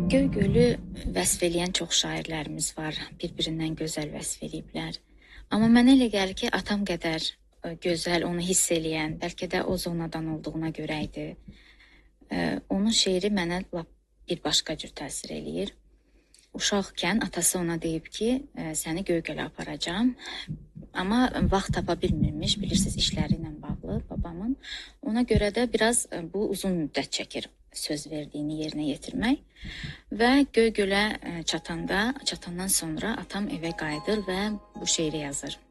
Göygölü vəsf eləyən çox şairlərimiz var, bir-birindən gözəl vəsf eləyiblər. Amma mənə elə gəlir ki, atam qədər gözəl, onu hiss eləyən, bəlkə də o zonadan olduğuna görə idi. Onun şeiri mənə lap bir başqa cür təsir eləyir. Uşaqkən atası ona deyib ki, səni Göygölə aparacam. Amma vaxt tapa bilmirmiş, bilirsiniz, işləri ilə bağlı babamın. Ona görə də biraz bu uzun müddət çəkir söz verdiyini yerinə yetirmək. Və Göygölə çatandan sonra atam evə qayıdır və bu şeiri yazır.